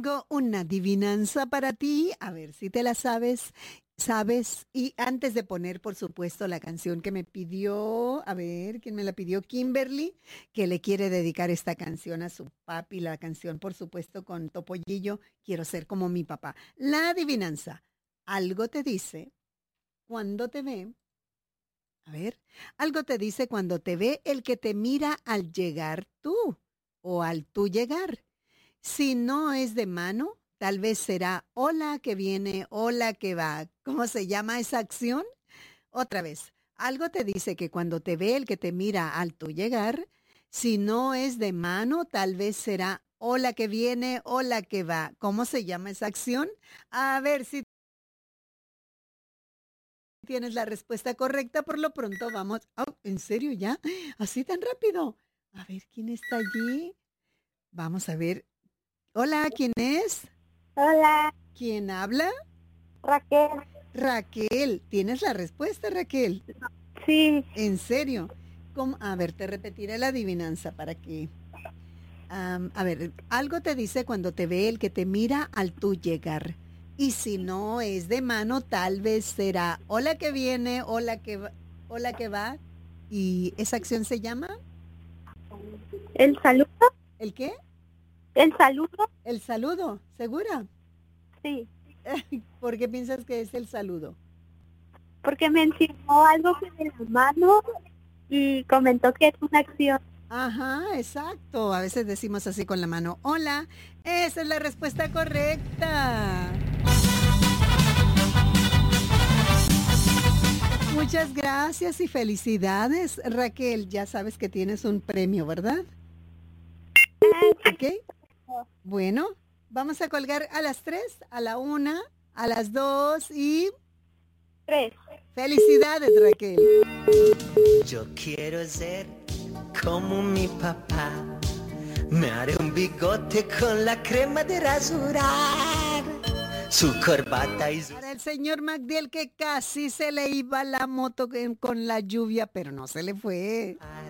tengo una adivinanza para ti, a ver si te la sabes. ¿Sabes? Y antes de poner, por supuesto, la canción que me pidió, a ver, ¿quién me la pidió? Kimberly, que le quiere dedicar esta canción a su papi, la canción, por supuesto, con Topollillo, Quiero ser como mi papá. La adivinanza, algo te dice cuando te ve, a ver, algo te dice cuando te ve el que te mira al llegar tú o al tú llegar. Si no es de mano, tal vez será hola que viene, hola que va. ¿Cómo se llama esa acción? Otra vez, algo te dice que cuando te ve el que te mira al tu llegar, si no es de mano, tal vez será hola que viene, hola que va. ¿Cómo se llama esa acción? A ver si tienes la respuesta correcta. Por lo pronto vamos. Oh, ¿en serio ya? ¿Así tan rápido? A ver, ¿quién está allí? Vamos a ver. Hola, ¿quién es? Hola, ¿Quién habla? Raquel. Raquel, ¿tienes la respuesta, Raquel? Sí, ¿En serio? ¿Cómo? A ver, te repetiré la adivinanza para que... a ver, algo te dice cuando te ve el que te mira al tú llegar. Y si no es de mano, tal vez será hola que viene, hola que va. ¿Y esa acción se llama? el saludo, ¿El qué? el saludo, El saludo, ¿segura? sí, ¿Por qué piensas que es el saludo? porque mencionó algo con la mano y comentó que es una acción. Ajá, exacto. A veces decimos así con la mano, hola, esa es la respuesta correcta. Muchas gracias y felicidades, Raquel. Ya sabes que tienes un premio, ¿verdad? ¿Ok? Bueno, vamos a colgar a las 3, a la 1, a las 2 y... 3. ¡Felicidades, Raquel! Yo quiero ser como mi papá. Me haré un bigote con la crema de rasurar. Su corbata y su... Para el señor Magdiel que casi se le iba la moto con la lluvia, pero no se le fue.